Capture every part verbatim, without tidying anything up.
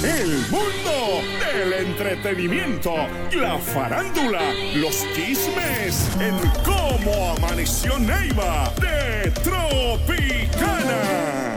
el mundo del entretenimiento, la farándula, los chismes en Cómo Amaneció Neiva de Tropicana.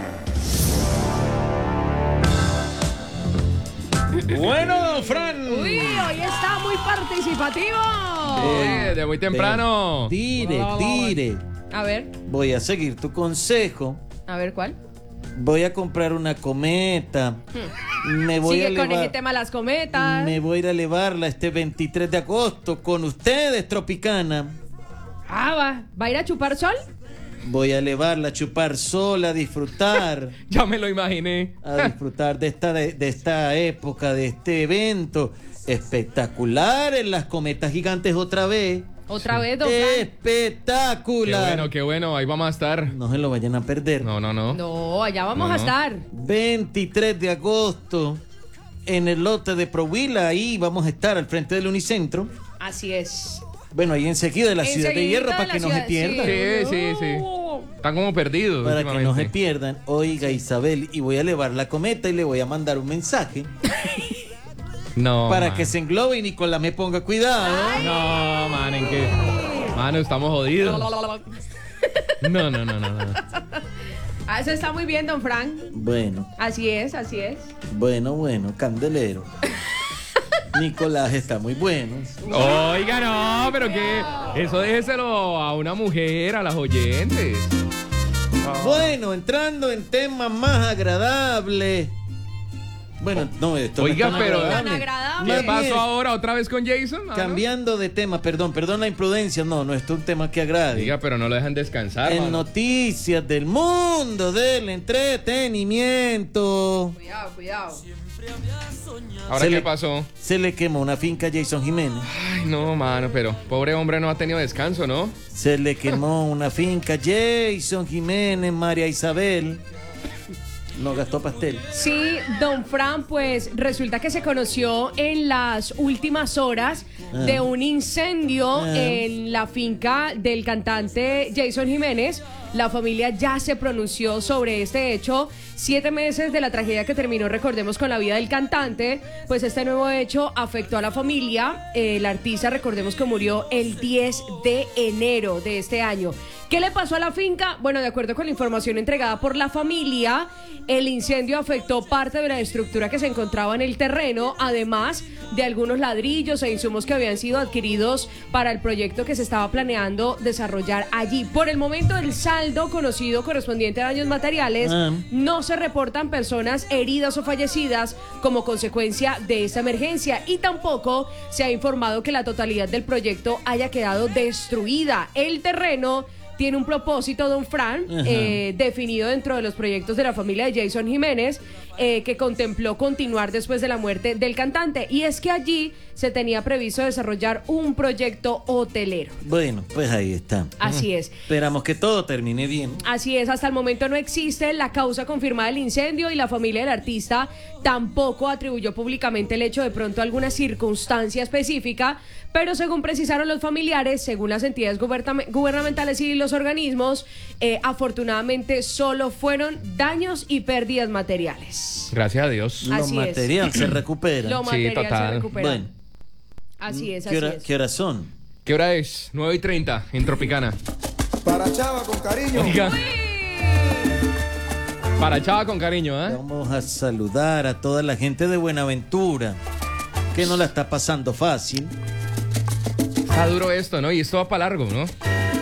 Bueno, don Fran. Uy, hoy está muy participativo. Eh, de muy temprano. Dire, dire. A ver, Voy a seguir tu consejo. a ver cuál. Voy a comprar una cometa. Me voy Sigue a con elevar- ese tema las cometas. Me voy a ir a elevarla este veintitrés de agosto con ustedes, Tropicana. Ah, va. ¿Va a ir a chupar sol? Voy a elevarla, a chupar sol, a disfrutar. Ya me lo imaginé. A disfrutar de esta, de, de esta época, de este evento espectacular en las cometas gigantes otra vez. Otra vez, don Fran. Qué Espectacular. bueno, qué bueno. Ahí vamos a estar. No se lo vayan a perder. No, no, no. No, allá vamos No, a no. estar. veintitrés de agosto en el lote de Prohuila. Ahí vamos a estar al frente del Unicentro. Así es. Bueno, ahí enseguida de la Ciudad de Enseguidita Hierro de para la que no se ciudad, pierdan. Sí, sí, sí. Están como perdidos. Para que no se últimamente. pierdan. Oiga, Isabel, y voy a elevar la cometa y le voy a mandar un mensaje No. para man. que se englobe y Nicolás me ponga cuidado. No, man, ¿en qué? Mano, estamos jodidos. No, no, no, no, no. Ah, eso está muy bien, don Frank. Bueno, Así es, así es. bueno, bueno, candelero. Nicolás está muy bueno. Oiga, no, pero que eso déjeselo a una mujer, a las oyentes. Bueno, entrando en temas más agradables. Bueno, no, esto Oiga, no es tan pero- agradable. Tan agradable. ¿Qué Más pasó bien, ahora otra vez con Jason? Ah, ¿no? Cambiando de tema, perdón, perdón la imprudencia, no, no, esto es un tema que agrade. Diga, pero no lo dejan descansar, En mano. noticias del mundo del entretenimiento, Cuidado, cuidado. ¿Ahora se qué le- pasó? se le quemó una finca a Jason Jiménez. Ay, no, mano, pero pobre hombre no ha tenido descanso, ¿no? Se le quemó una finca a Jason Jiménez, María Isabel. No gastó pastel. Sí, don Fran, pues resulta que se conoció en las últimas horas Ah. de un incendio Ah. en la finca del cantante Jason Jiménez. La familia ya se pronunció sobre este hecho. Siete meses de la tragedia que terminó, recordemos, con la vida del cantante, pues este nuevo hecho afectó a la familia. El artista, recordemos que murió el diez de enero de este año. ¿Qué le pasó a la finca? Bueno, de acuerdo con la información entregada por la familia, el incendio afectó parte de la estructura que se encontraba en el terreno, además de algunos ladrillos e insumos que habían sido adquiridos para el proyecto que se estaba planeando desarrollar allí. Por el momento, el saldo conocido correspondiente a daños materiales, Ah. no se reportan personas heridas o fallecidas como consecuencia de esta emergencia y tampoco se ha informado que la totalidad del proyecto haya quedado destruida. El terreno tiene un propósito, don Fran, Ajá. eh, definido dentro de los proyectos de la familia de Jason Jiménez, eh, que contempló continuar después de la muerte del cantante. Y es que allí se tenía previsto desarrollar un proyecto hotelero. Bueno, pues ahí está. Así es. Esperamos que todo termine bien. Así es, hasta el momento no existe la causa confirmada del incendio y la familia del artista tampoco atribuyó públicamente el hecho de pronto a alguna circunstancia específica, pero según precisaron los familiares, según las entidades guberna- gubernamentales y los organismos, eh, afortunadamente solo fueron daños y pérdidas materiales. Gracias a Dios. Lo Así es. material se recupera. Lo Sí, material se total. recupera. Bueno, Así es, ¿qué, así hora, es. ¿qué horas son? ¿Qué hora es? nueve y treinta en Tropicana. Para Chava con cariño. Oiga. Para Chava con cariño, ¿eh? Vamos a saludar a toda la gente de Buenaventura, que no la está pasando fácil. Está duro esto, ¿no? Y esto va para largo, ¿no?